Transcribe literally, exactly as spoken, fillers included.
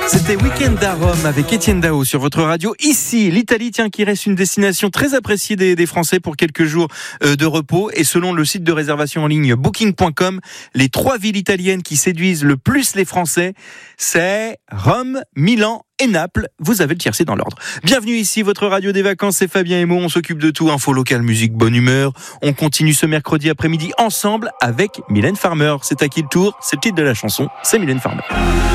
C'était Week-end à Rome avec Étienne Dao sur votre radio. Ici, l'Italie, tiens, qui reste une destination très appréciée des, des Français pour quelques jours euh, de repos. Et selon le site de réservation en ligne booking point com, les trois villes italiennes qui séduisent le plus les Français, c'est Rome, Milan et Naples. Vous avez le tiercé dans l'ordre. Bienvenue ici, votre radio des vacances, c'est Fabien et Mo. On s'occupe de tout, info locale, musique, bonne humeur. On continue ce mercredi après-midi ensemble avec Mylène Farmer. C'est à qui le tour? C'est le titre de la chanson, c'est Mylène Farmer.